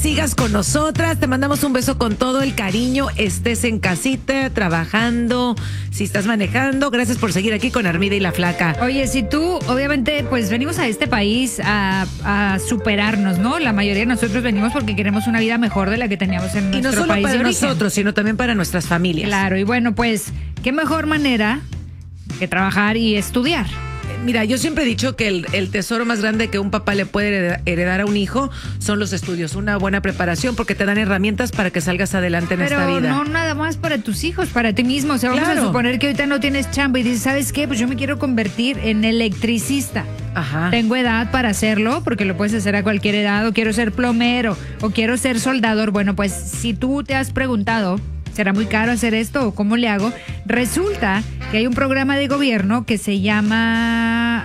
Sigas con nosotras, te mandamos un beso con todo el cariño, estés en casita, trabajando, si estás manejando, gracias por seguir aquí con Armida y la Flaca. Oye, si tú, obviamente, pues venimos a este país a superarnos, ¿no? La mayoría de nosotros venimos porque queremos una vida mejor de la que teníamos en nuestro país. Y no solo para de origen. nosotros, sino también para nuestras familias. Claro, y bueno, pues, qué mejor manera que trabajar y estudiar. Mira, yo siempre he dicho que el tesoro más grande que un papá le puede heredar a un hijo son los estudios, una buena preparación, porque te dan herramientas para que salgas adelante en esta vida. Pero no nada más para tus hijos, para ti mismo. O sea, vamos a suponer que ahorita no tienes chamba y dices, ¿sabes qué? Pues yo me quiero convertir en electricista. Ajá. Tengo edad para hacerlo, porque lo puedes hacer a cualquier edad, o quiero ser plomero, o quiero ser soldador. Bueno, pues si tú te has preguntado, ¿será muy caro hacer esto o cómo le hago? Resulta que hay un programa de gobierno que se llama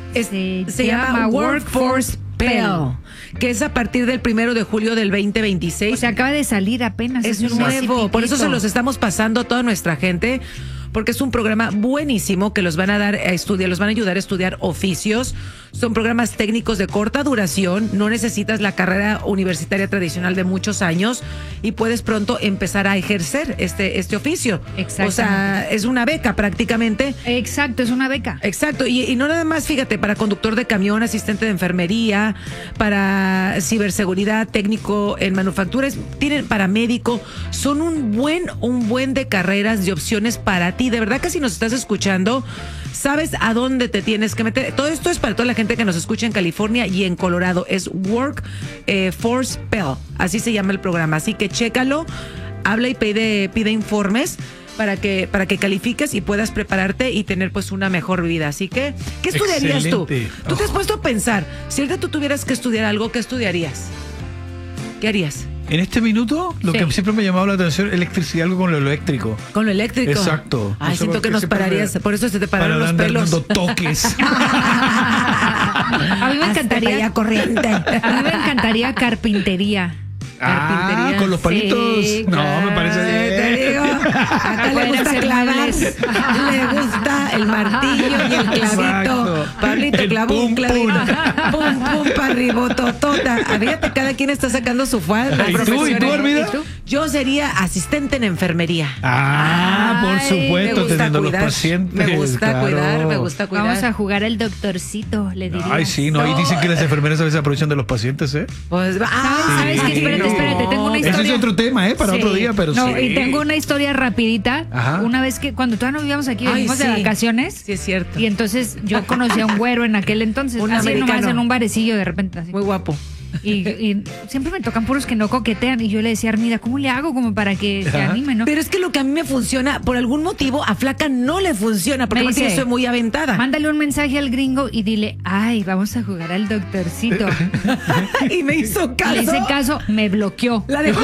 Workforce Pell, que es a partir del 1 de julio del 2026. O sea, acaba de salir apenas. Es nuevo, por eso se los estamos pasando a toda nuestra gente, porque es un programa buenísimo que los van a dar a estudiar, los van a ayudar a estudiar oficios. Son programas técnicos de corta duración, no necesitas la carrera universitaria tradicional de muchos años y puedes pronto empezar a ejercer este oficio. Exacto. O sea, es una beca prácticamente. Exacto, es una beca. Exacto, y no nada más, fíjate, para conductor de camión, asistente de enfermería, para ciberseguridad, técnico en manufacturas, tienen paramédico, son un buen de carreras, de opciones para ti. De verdad que si nos estás escuchando, sabes a dónde te tienes que meter. Todo esto es para toda la gente que nos escucha en California y en Colorado. Es Workforce Pell, así se llama el programa. Así que chécalo, habla y pide informes para que califiques y puedas prepararte y tener pues una mejor vida. Así que, ¿qué estudiarías tú? ¿Tú te has puesto a pensar, si ahorita tú tuvieras que estudiar algo, qué estudiarías? ¿Qué harías? En este minuto, lo que siempre me ha llamado la atención, electricidad, algo con lo eléctrico. Con lo eléctrico. Exacto. Ay, siento que nos pararías, por eso se te pararon los pelos. Dando toques. A mí me encantaría corriente. A mí me encantaría carpintería. Con los palitos. Sí, no, claro. me parece bien. Te digo, acá le gusta clavar, le gusta el martillo y el clavito. Exacto. Pablito El clavó un pum, clavito. Pum, pum, para ribototota. Fíjate, cada quien está sacando su falda. ¿Y tú, Armida? Yo sería asistente en enfermería. Por supuesto, teniendo los pacientes. Me gusta claro. me gusta cuidar. Vamos a jugar al doctorcito, le diría. Ay, sí, no. Y dicen que las enfermeras a veces aprovechan de los pacientes, ¿eh? Pues, ¿Sabes qué? Espérate, tengo una historia. Ese es otro tema, para otro día, pero no, sí. y tengo una historia rapidita. Ajá. Una vez que, cuando todavía no vivíamos aquí, venimos de vacaciones. Sí, es cierto. Y entonces yo conocí a un güero en aquel entonces, Un así americano. nomás en un barecillo de repente. Así. Muy guapo. Y siempre me tocan puros que no coquetean. Y yo le decía, Armida, ¿cómo le hago como para que se anime, no? Pero es que lo que a mí me funciona, por algún motivo, a Flaca no le funciona, porque Me yo dice, soy muy aventada. Mándale un mensaje al gringo y dile, ay, vamos a jugar al doctorcito. Y me hizo caso. Le hice caso, me bloqueó. La dejó.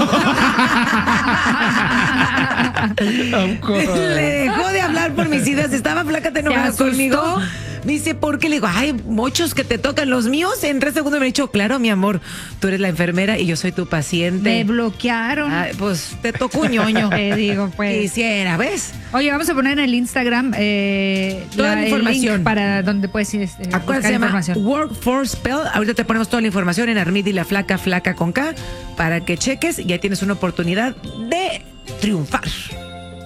Le dejó de hablar por mis ideas. Estaba Flaca, te enojada conmigo. Me dice, ¿por qué? Le digo, ay, muchos que te tocan los míos. En 3 segundos me ha dicho, claro, mi amor, tú eres la enfermera y yo soy tu paciente. Me bloquearon. Ay, pues te tocó un ñoño. Te digo, pues. Quisiera, ¿ves? Oye, vamos a poner en el Instagram toda la información. el link para donde puedes ir. Acuérdate, se llama Workforce Pell. Ahorita te ponemos toda la información en Armida y la Flaca, Flaca con K, para que cheques y ya tienes una oportunidad de triunfar.